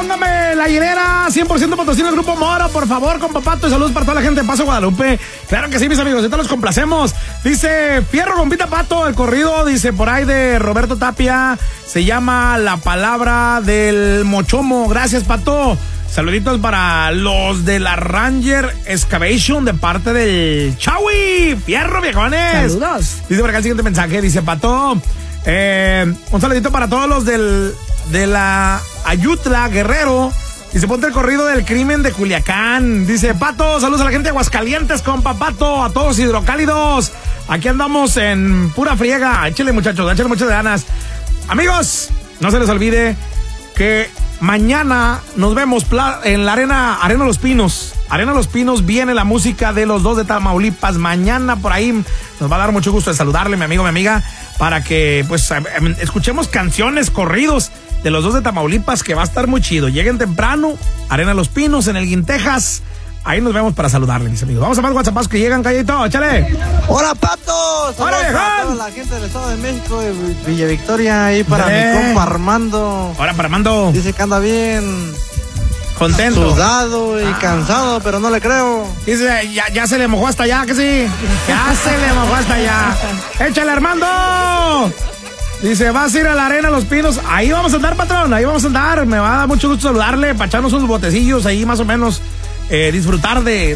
póngame la hielera 100% Potosí del Grupo Moro, por favor, con Papato, y saludos para toda la gente de Paso Guadalupe. Claro que sí, mis amigos, ahorita los complacemos. Dice Fierro con Pita Pato, el corrido, dice por ahí de Roberto Tapia, se llama La Palabra del Mochomo. Gracias, Pato. Saluditos para los de la Ranger Excavation de parte del Chawi. Fierro, viejones. Saludos. Dice por acá el siguiente mensaje, dice Pato, un saludito para todos los de la Ayutla, Guerrero. Dice, ponte el corrido del crimen de Culiacán. Dice, Pato, saludos a la gente de Aguascalientes, compa Pato, a todos hidrocálidos. Aquí andamos en pura friega. Échale, muchachos, échale muchas ganas. Amigos, no se les olvide que mañana nos vemos en la Arena Los Pinos. Arena Los Pinos viene la música de los dos de Tamaulipas. Mañana por ahí nos va a dar mucho gusto de saludarle, mi amigo, mi amiga, para que pues escuchemos canciones, corridos de los dos de Tamaulipas, que va a estar muy chido. Lleguen temprano, Arena Los Pinos, en el Guintejas. Ahí nos vemos para saludarle, mis amigos. Vamos a más WhatsApp que llegan, Callito, échale. ¡Hola, Pato! ¡Hola, a toda la gente del Estado de México, de Villa Victoria, ahí para mi compa Armando. Hola, para Armando. Dice que anda bien contento, sudado y cansado, pero no le creo. Dice, ya se le mojó hasta allá, que sí. Ya se le mojó hasta allá. ¡Échale, Armando! Dice, vas a ir a la Arena Los Pinos. Ahí vamos a andar, patrón, ahí vamos a andar. Me va a dar mucho gusto saludarle, para echarnos unos botecillos ahí más o menos. Disfrutar del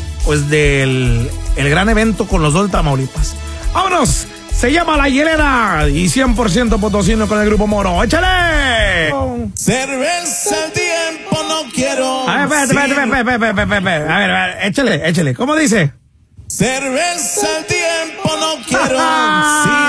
el gran evento con los dos de Tamaulipas. ¡Vámonos! Se llama La Hielera y 100% potosino con el Grupo Moro. ¡Échale! Cerveza al tiempo no quiero. A ver, a ver, échale. ¿Cómo dice? Cerveza al tiempo no quiero.